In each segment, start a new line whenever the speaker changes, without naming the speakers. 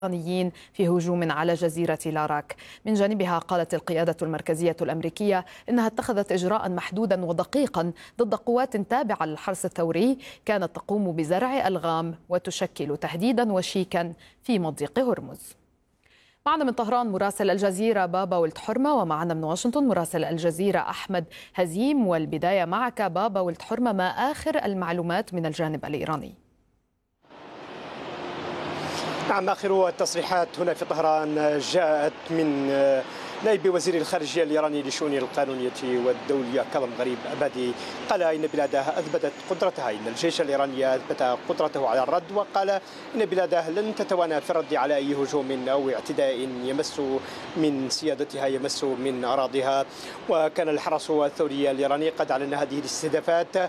الإيرانيين في هجوم على جزيرة لاراك. من جانبها قالت القيادة المركزية الأمريكية إنها اتخذت إجراء محدودا ودقيقا ضد قوات تابعة للحرس الثوري كانت تقوم بزرع ألغام وتشكل تهديدا وشيكا في مضيق هرمز. معنا من طهران مراسل الجزيرة بابا ولد حرمة، ومعنا من واشنطن مراسل الجزيرة أحمد هزيم. والبداية معك بابا ولد حرمة، ما آخر المعلومات من الجانب الإيراني؟
نعم، آخر التصريحات هنا في طهران جاءت من نائب وزير الخارجية الإيراني لشؤون القانونية والدولية كاظم غريب أبادي. قال إن بلاده أثبتت قدرتها، إن الجيش الإيراني أثبت قدرته على الرد، وقال إن بلاده لن تتوانى في الرد على أي هجوم أو اعتداء يمس من سيادتها، يمس من أراضيها. وكان الحرس الثوري الإيراني قد أعلن هذه الاستهدافات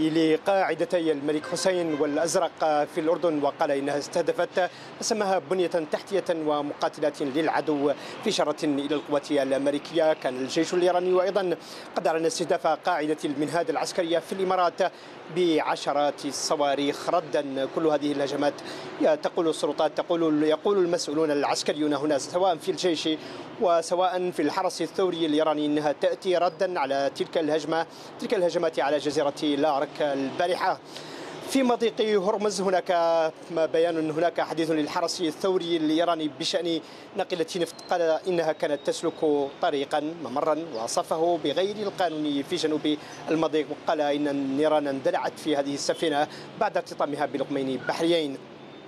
لقاعدتي الملك حسين والأزرق في الأردن، وقال إنها استهدفت سماها بنية تحتية ومقاتلات للعدو في إشارة إلى القوات الأمريكية. كان الجيش الإيراني وأيضا قد أعلن استهداف قاعدة المنهاد العسكرية في الإمارات بعشرات الصواريخ ردا. كل هذه الهجمات تقول السلطات، يقول المسؤولون العسكريون هنا سواء في الجيش وسواء في الحرس الثوري الإيراني إنها تأتي ردا على تلك الهجمات على جزيرة لارك البارحة. في مضيق هرمز هناك بيان، هناك حديث للحرس الثوري الإيراني بشأن ناقلة نفط، قال إنها كانت تسلك طريقا ممرا وصفه بغير القانوني في جنوب المضيق، وقال إن النيران اندلعت في هذه السفينة بعد ارتطامها بلقمين بحريين.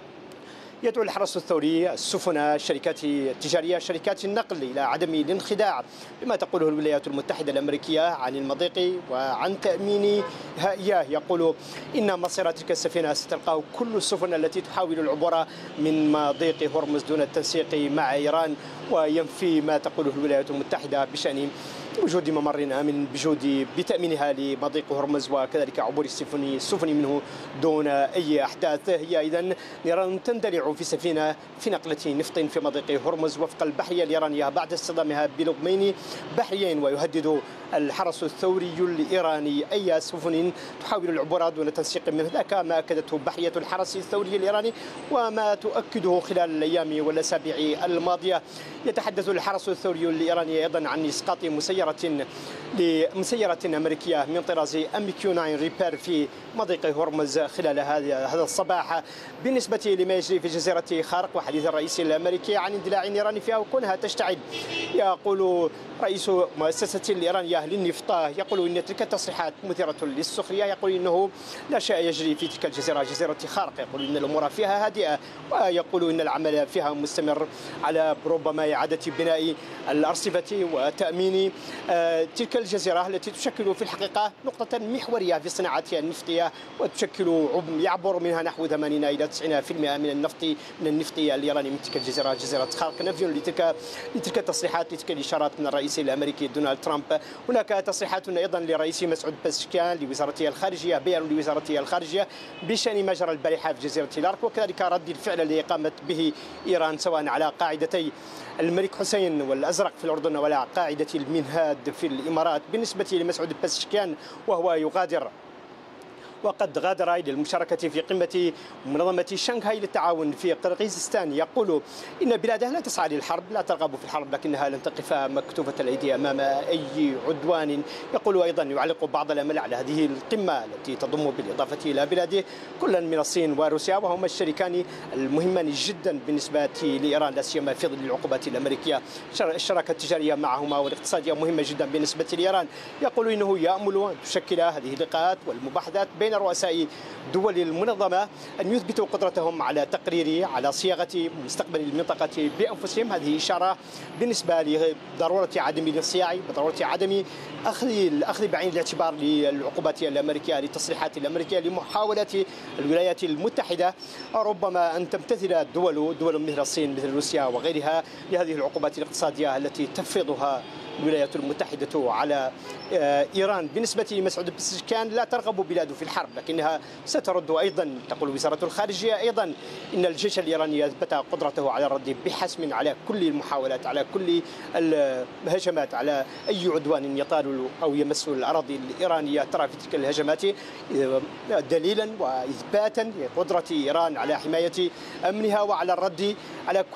يدعو الحرس الثوري السفن، الشركات التجارية، شركات النقل إلى عدم الانخداع بما تقوله الولايات المتحدة الأمريكية عن المضيق وعن تأمينها إياه. يقول إن مصير تلك السفينة ستلقاه كل السفن التي تحاول العبور من مضيق هرمز دون التنسيق مع إيران، وينفي ما تقوله الولايات المتحدة بشأن وجود ممر آمن بتأمينها لمضيق هرمز وكذلك عبور السفن منه دون أي أحداث. هي إذن نيران تندلع في سفينة في نقلة نفط في مضيق هرمز وفق البحرية الإيرانية بعد اصطدامها بلقمين بحريين. ويهدد الحرس الثوري الإيراني أي سفن تحاول العبور دون تنسيق من ذاك ما أكدته بحرية الحرس الثوري الإيراني وما تؤكده خلال الأيام والأسابيع الماضية. يتحدث الحرس الثوري الإيراني أيضا عن إسقاط مسيرة أمريكية من طراز MQ-9 ريبير في مضيق هرمز خلال هذا الصباح. بالنسبة لما يجري في جزيرة خارق وحديث الرئيس الأمريكي عن اندلاع النيران فيها وكونها تشتعل، يقول رئيس مؤسسة الإيرانية للنفط، يقول إن تلك التصريحات مثيرة للسخرية، يقول إنه لا شيء يجري في تلك الجزيرة، جزيرة خارق، يقول إن الأمور فيها هادئة، ويقول إن العمل فيها مستمر على ربما إعادة بناء الأرصفة وتأمين تلك الجزيرة التي تشكل في الحقيقة نقطة محورية في الصناعة النفطية، وتشكل يعبر منها نحو 80 إلى 90% من النفط الإيراني من تلك الجزيرة، جزيرة خارق. نفي لتلك التصريحات، لتلك الإشارات من الرئيس الأمريكي دونالد ترامب. هناك تصريحات أيضا لرئيس مسعود بزشكيان لوزارة الخارجية، بيان لوزارة الخارجية بشأن ما جرى البارحة في جزيرة لارك، وكذلك رد الفعل الذي قامت به إيران سواء على قاعدتي الملك حسين والأزرق في الأردن ولا قاعدة المنهاد في الإمارات. بالنسبة لمسعود بزشكيان وهو يغادر وقد غادر إلى المشاركة في قمة منظمة شنغهاي للتعاون في قرغيزستان، يقول إن بلاده لا تسعى للحرب، لا ترغب في الحرب، لكنها لن تقف مكتوفة الأيدي أمام أي عدوان. يقول أيضا يعلق بعض الأمل على هذه القمة التي تضم بالإضافة إلى بلاده كلا من الصين وروسيا، وهما الشريكان المهمان جدا بالنسبة لإيران لا سيما في ظل العقوبات الأمريكية. الشراكة التجارية معهما والاقتصادية مهمة جدا بالنسبة لإيران. يقول إنه يأمل أن تشكل هذه اللقاءات والمباحثات بين رؤساء دول المنظمة أن يثبتوا قدرتهم على تقرير على صياغة مستقبل المنطقة بأنفسهم. هذه إشارة بالنسبة لضرورة عدم الانصياع، بضرورة عدم الأخذ بعين الاعتبار للعقوبات الأمريكية، للتصريحات الأمريكية، لمحاولات الولايات المتحدة ربما أن تمتثل دول مثل الصين مثل روسيا وغيرها لهذه العقوبات الاقتصادية التي تفرضها الولايات المتحدة على إيران. بالنسبة لمسعود بزشكيان لا ترغب بلاده في الحرب، لكنها سترد أيضا، تقول وزارة الخارجية أيضا إن الجيش الإيراني أثبت قدرته على الرد بحسم على كل المحاولات، على كل الهجمات، على أي عدوان يطال أو يمس الأراضي الإيرانية. ترى في تلك الهجمات دليلا وإثباتا لقدرة إيران على حماية أمنها وعلى الرد على كل